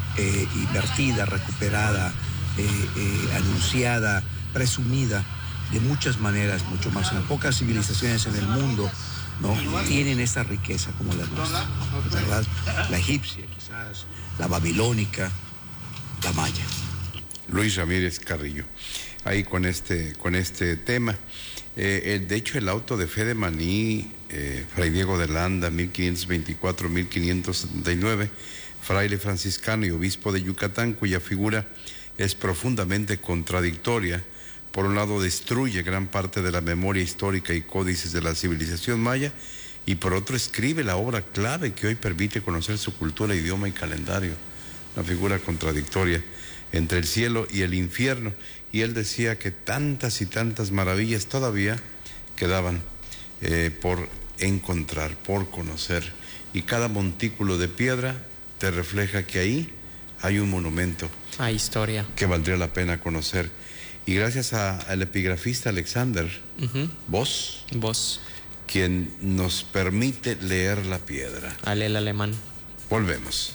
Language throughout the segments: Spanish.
invertida, recuperada, anunciada, presumida, de muchas maneras, mucho más. Pocas civilizaciones en el mundo, ¿no?, tienen esta riqueza como la nuestra, ¿verdad? La egipcia, quizás, la babilónica, la maya. Luis Ramírez Carrillo, ahí con este tema. De hecho, el auto de fe de Maní, Fray Diego de Landa, 1524-1579, fraile franciscano y obispo de Yucatán, cuya figura es profundamente contradictoria. Por un lado, destruye gran parte de la memoria histórica y códices de la civilización maya, y por otro, escribe la obra clave que hoy permite conocer su cultura, idioma y calendario. Una figura contradictoria entre el cielo y el infierno. Y él decía que tantas y tantas maravillas todavía quedaban por encontrar, por conocer. Y cada montículo de piedra te refleja que ahí hay un monumento. Hay historia. Que valdría la pena conocer. Y gracias al epigrafista Alexander Voss, quien nos permite leer la piedra. El alemán. Volvemos.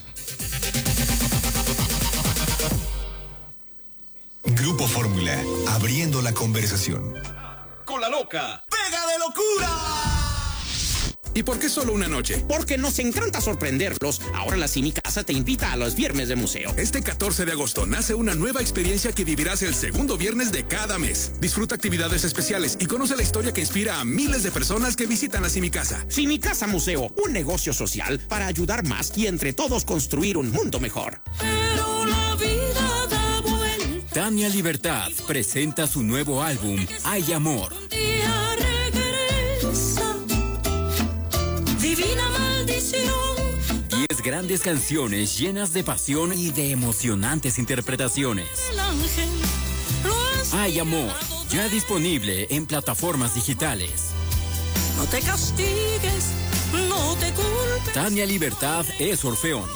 Grupo Fórmula, abriendo la conversación. Con la loca, pega de locura. ¿Y por qué solo una noche? Porque nos encanta sorprenderlos. Ahora la Cinicasa te invita a los viernes de museo. Este 14 de agosto nace una nueva experiencia que vivirás el segundo viernes de cada mes. Disfruta actividades especiales y conoce la historia que inspira a miles de personas que visitan la Cinicasa. Cinicasa Museo, un negocio social para ayudar más y entre todos construir un mundo mejor. Pero la vida da vuelta. Tania Libertad presenta su nuevo álbum, Hay Amor. Divina maldición. 10 grandes canciones llenas de pasión y de emocionantes interpretaciones. El ángel Hay Amor, ya disponible en plataformas digitales. No te castigues, no te culpes. Tania Libertad es Orfeón.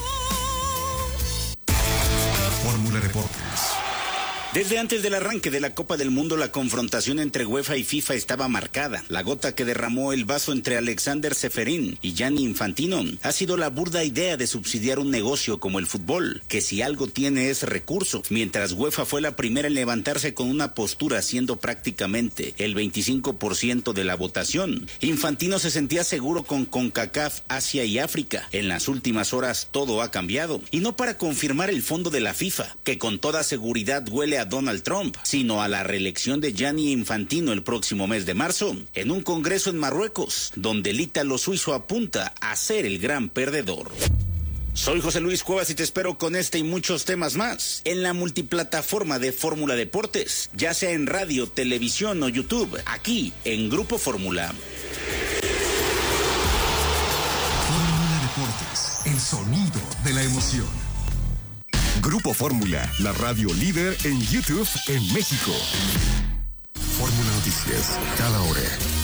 Fórmula Deportes. Desde antes del arranque de la Copa del Mundo, la confrontación entre UEFA y FIFA estaba marcada. La gota que derramó el vaso entre Alexander Ceferín y Gianni Infantino ha sido la burda idea de subsidiar un negocio como el fútbol, que si algo tiene es recurso, mientras UEFA fue la primera en levantarse con una postura siendo prácticamente el 25% de la votación. Infantino se sentía seguro con CONCACAF, Asia y África. En las últimas horas todo ha cambiado, y no para confirmar el fondo de la FIFA, que con toda seguridad huele a Donald Trump, sino a la reelección de Gianni Infantino el próximo mes de marzo, en un congreso en Marruecos, donde el ítalo suizo apunta a ser el gran perdedor. Soy José Luis Cuevas y te espero con este y muchos temas más en la multiplataforma de Fórmula Deportes, ya sea en radio, televisión o YouTube, aquí en Grupo Fórmula. Fórmula Deportes, el sonido de la emoción. Grupo Fórmula, la radio líder en YouTube en México. Fórmula Noticias, cada hora.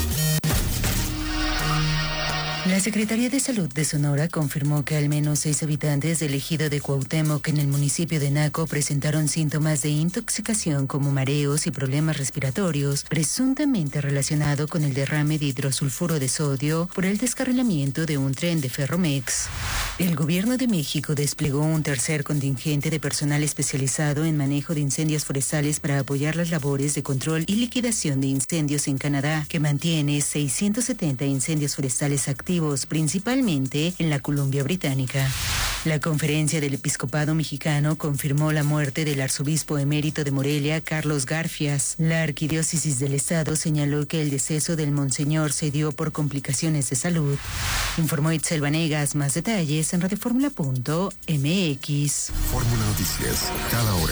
La Secretaría de Salud de Sonora confirmó que al menos 6 habitantes del ejido de Cuauhtémoc en el municipio de Naco presentaron síntomas de intoxicación como mareos y problemas respiratorios, presuntamente relacionado con el derrame de hidrosulfuro de sodio por el descarrilamiento de un tren de Ferromex. El gobierno de México desplegó un tercer contingente de personal especializado en manejo de incendios forestales para apoyar las labores de control y liquidación de incendios en Canadá, que mantiene 670 incendios forestales activos, principalmente en la Columbia Británica. La Conferencia del Episcopado Mexicano confirmó la muerte del arzobispo emérito de Morelia, Carlos Garfias. La Arquidiócesis del Estado señaló que el deceso del monseñor se dio por complicaciones de salud. Informó Itzel Vanegas. Más detalles en radioformula.mx. Fórmula Noticias, cada hora.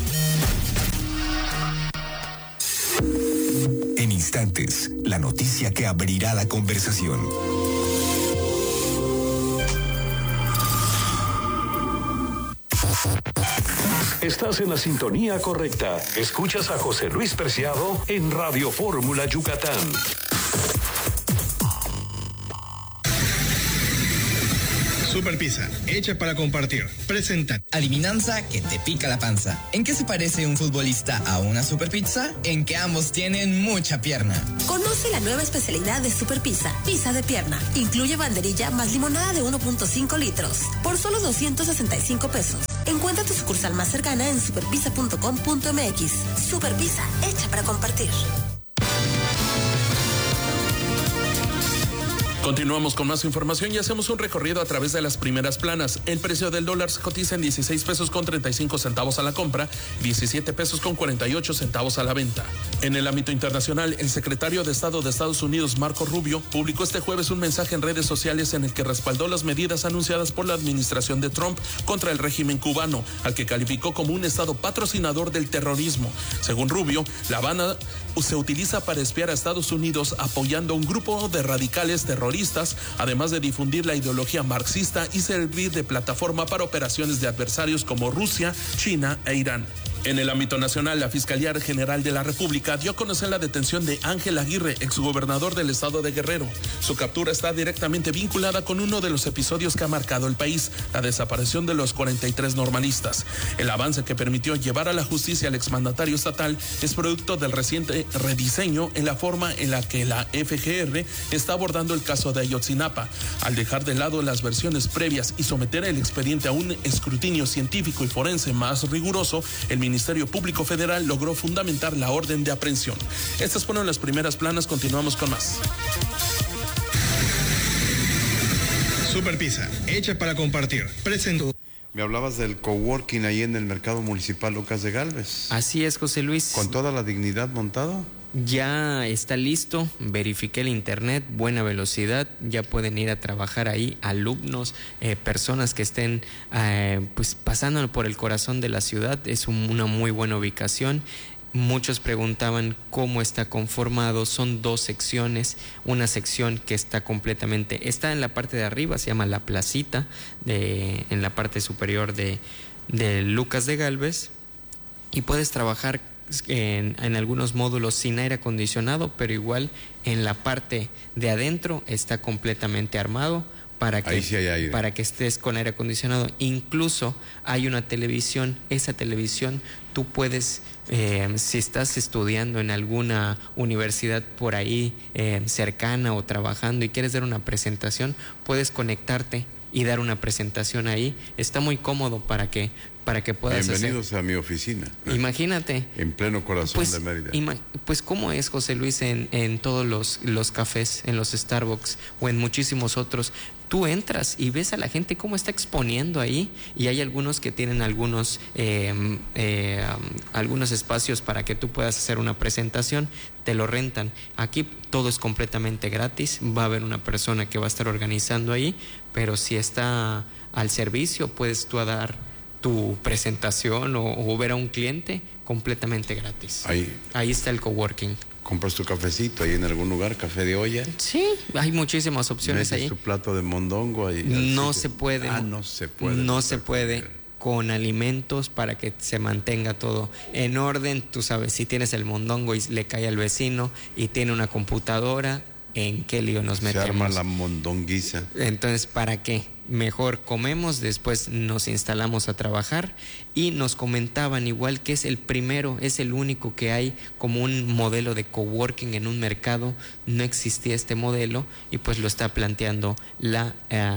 En instantes, la noticia que abrirá la conversación. Estás en la sintonía correcta. Escuchas a José Luis Preciado en Radio Fórmula Yucatán. Super Pizza, hecha para compartir. Presenta. Adivinanza que te pica la panza. ¿En qué se parece un futbolista a una super pizza? En que ambos tienen mucha pierna. Conoce la nueva especialidad de Super Pizza, pizza de pierna. Incluye banderilla más limonada de 1.5 litros. Por solo 265 pesos. Encuentra tu sucursal más cercana en superpizza.com.mx. Superpizza, hecha para compartir. Continuamos con más información y hacemos un recorrido a través de las primeras planas. El precio del dólar se cotiza en 16 pesos con 35 centavos a la compra, 17 pesos con 48 centavos a la venta. En el ámbito internacional, el secretario de Estado de Estados Unidos, Marco Rubio, publicó este jueves un mensaje en redes sociales en el que respaldó las medidas anunciadas por la administración de Trump contra el régimen cubano, al que calificó como un estado patrocinador del terrorismo. Según Rubio, La Habana se utiliza para espiar a Estados Unidos apoyando a un grupo de radicales terroristas, además de difundir la ideología marxista y servir de plataforma para operaciones de adversarios como Rusia, China e Irán. En el ámbito nacional, la Fiscalía General de la República dio a conocer la detención de Ángel Aguirre, exgobernador del estado de Guerrero. Su captura está directamente vinculada con uno de los episodios que ha marcado el país, la desaparición de los 43 normalistas. El avance que permitió llevar a la justicia al exmandatario estatal es producto del reciente rediseño en la forma en la que la FGR está abordando el caso de Ayotzinapa. Al dejar de lado las versiones previas y someter el expediente a un escrutinio científico y forense más riguroso, el Ministerio Público Federal logró fundamentar la orden de aprehensión. Estas fueron las primeras planas, continuamos con más. Super Pizza, hecha para compartir. Presento. Me hablabas del coworking ahí en el mercado municipal Lucas de Gálvez. Así es, José Luis. ¿Con toda la dignidad montado? Ya está listo, verifiqué el internet, buena velocidad, ya pueden ir a trabajar ahí alumnos, personas que estén pues pasando por el corazón de la ciudad. Es una muy buena ubicación. Muchos preguntaban cómo está conformado. Son dos secciones, una sección que está en la parte de arriba, se llama La Placita, en la parte superior de Lucas de Gálvez, y puedes trabajar en algunos módulos sin aire acondicionado, pero igual en la parte de adentro está completamente armado para que, sí hay aire, para que estés con aire acondicionado. Incluso hay una televisión, esa televisión tú puedes, si estás estudiando en alguna universidad por ahí cercana o trabajando y quieres dar una presentación, puedes conectarte y dar una presentación ahí. Está muy cómodo para que puedas Bienvenidos a mi oficina. Imagínate. En pleno corazón de Mérida. Pues cómo es, José Luis, en todos los cafés, en los Starbucks o en muchísimos otros. Tú entras y ves a la gente cómo está exponiendo ahí, y hay algunos que tienen algunos espacios para que tú puedas hacer una presentación, te lo rentan. Aquí todo es completamente gratis, va a haber una persona que va a estar organizando ahí, pero si está al servicio, puedes tú dar tu presentación o ver a un cliente completamente gratis. Ahí está el coworking. ¿Compras tu cafecito ahí en algún lugar, café de olla? Sí, hay muchísimas opciones ahí. ¿Metes tu plato de mondongo ahí? No se puede. No se puede. No se puede. Con alimentos para que se mantenga todo en orden. Tú sabes, si tienes el mondongo y le cae al vecino y tiene una computadora, ¿en qué lío nos metemos? Se arma la mondonguiza. Entonces, ¿para qué? Mejor comemos, después nos instalamos a trabajar. Y nos comentaban igual que es el primero, es el único que hay como un modelo de coworking en un mercado. No existía este modelo y pues lo está planteando la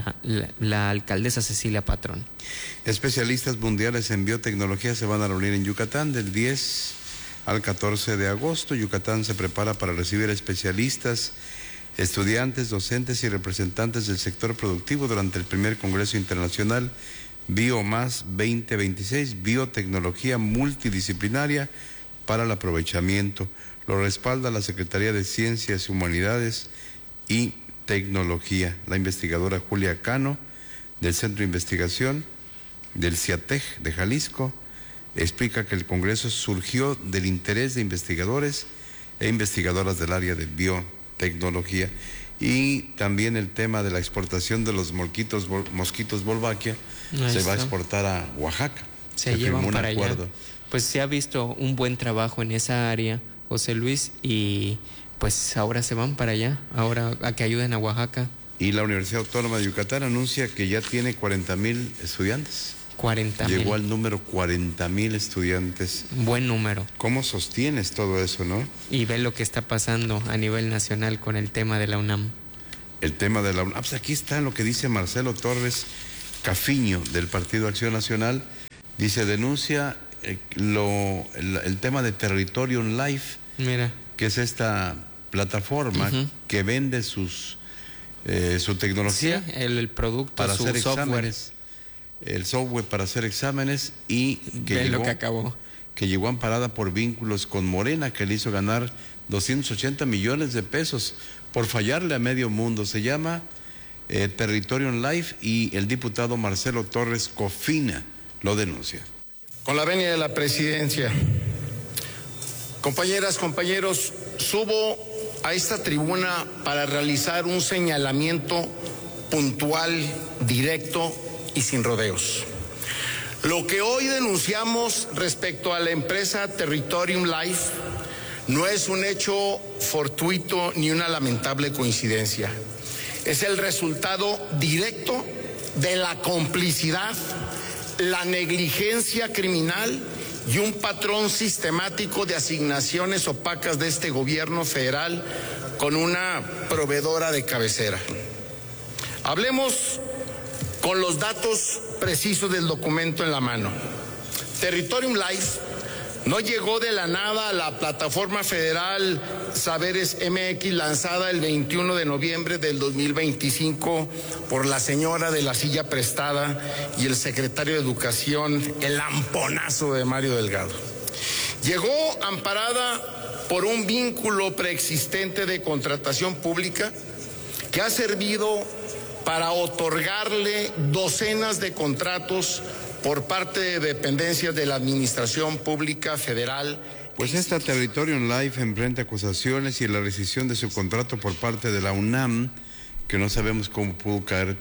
alcaldesa Cecilia Patrón. Especialistas mundiales en biotecnología se van a reunir en Yucatán del 10 al 14 de agosto. Yucatán se prepara para recibir especialistas, estudiantes, docentes y representantes del sector productivo durante el primer Congreso Internacional BioMás 2026, biotecnología multidisciplinaria para el aprovechamiento. Lo respalda la Secretaría de Ciencias y Humanidades y Tecnología. La investigadora Julia Cano, del Centro de Investigación del CIATEG de Jalisco, explica que el Congreso surgió del interés de investigadores e investigadoras del área de biotecnología, y también el tema de la exportación de los mosquitos Wolbachia se va a exportar a Oaxaca. Se llevan para allá. Pues se ha visto un buen trabajo en esa área, José Luis, y pues ahora se van para allá, ahora a que ayuden a Oaxaca. Y la Universidad Autónoma de Yucatán anuncia que ya tiene 40,000 estudiantes. 40,000. Llegó al número 40,000 estudiantes. Buen número. ¿Cómo sostienes todo eso, no? Y ve lo que está pasando a nivel nacional con el tema de la UNAM. El tema de la UNAM. Pues aquí está lo que dice Marcelo Torres Cafiño, del Partido Acción Nacional, Dice, denuncia el tema de Territorium Life, mira, que es esta plataforma que vende su tecnología, sí, el producto para su hacer software. exámenes, el software para hacer exámenes, y que llegó amparada por vínculos con Morena, que le hizo ganar 280 millones de pesos por fallarle a medio mundo. Se llama Territorium Life, y el diputado Marcelo Torres Cofina lo denuncia. Con la venia de la presidencia, compañeras, compañeros, subo a esta tribuna para realizar un señalamiento puntual, directo y sin rodeos. Lo que hoy denunciamos respecto a la empresa Territorium Life no es un hecho fortuito ni una lamentable coincidencia. Es el resultado directo de la complicidad, la negligencia criminal y un patrón sistemático de asignaciones opacas de este gobierno federal con una proveedora de cabecera. Hablemos con los datos precisos del documento en la mano. Territorium Life no llegó de la nada a la plataforma federal Saberes MX, lanzada el 21 de noviembre del 2025 por la señora de la silla prestada y el secretario de Educación, el lamponazo de Mario Delgado. Llegó amparada por un vínculo preexistente de contratación pública que ha servido para otorgarle docenas de contratos por parte de dependencias de la Administración Pública Federal. Pues esta Territorium Life enfrenta acusaciones y la rescisión de su contrato por parte de la UNAM, que no sabemos cómo pudo caer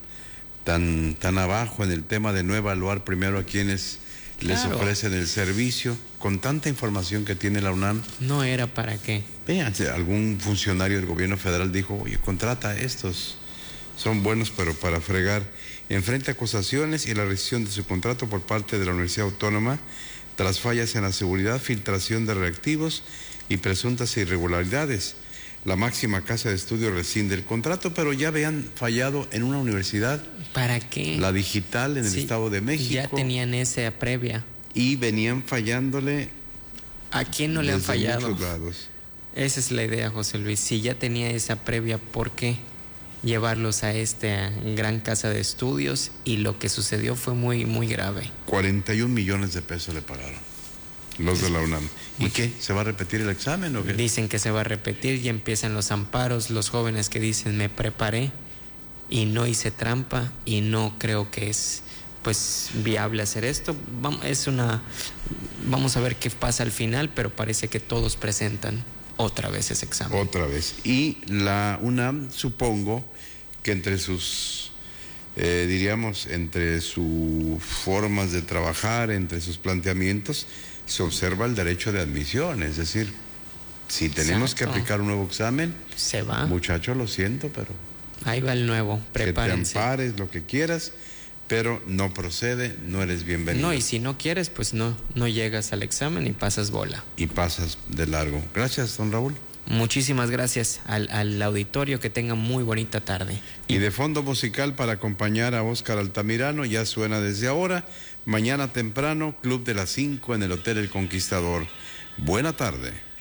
tan abajo en el tema de no evaluar primero a quienes les ofrecen el servicio, con tanta información que tiene la UNAM. No era para qué. Vean, algún funcionario del gobierno federal dijo, oye, contrata a estos, son buenos pero para fregar. Enfrenta acusaciones y la rescisión de su contrato por parte de la Universidad Autónoma tras fallas en la seguridad, filtración de reactivos y presuntas irregularidades. La máxima casa de estudio rescinde el contrato, pero ya habían fallado en una universidad. ¿Para qué? La Digital en el Estado de México. Ya tenían esa previa. Y venían fallándole. ¿A quién no le han fallado? Muchos lados. Esa es la idea, José Luis. Si ya tenía esa previa, ¿por qué llevarlos a esta gran casa de estudios? Y lo que sucedió fue muy, muy grave. 41 millones de pesos le pagaron los de la UNAM. ¿Y qué? ¿Se va a repetir el examen o qué? Dicen que se va a repetir y empiezan los amparos, los jóvenes que dicen me preparé y no hice trampa y no creo que es pues viable hacer esto. Vamos a ver qué pasa al final, pero parece que todos presentan otra vez ese examen. Otra vez. Y la UNAM, supongo que entre sus, entre sus formas de trabajar, entre sus planteamientos, se observa el derecho de admisión. Es decir, si tenemos que aplicar un nuevo examen, se va. Muchacho, lo siento, pero ahí va el nuevo, prepárense. Que te ampares, lo que quieras, pero no procede, no eres bienvenido. No, y si no quieres, pues no llegas al examen y pasas bola. Y pasas de largo. Gracias, don Raúl. Muchísimas gracias al auditorio, que tenga muy bonita tarde. Y de fondo musical para acompañar a Óscar Altamirano, ya suena desde ahora, mañana temprano, Club de las 5 en el Hotel El Conquistador. Buena tarde.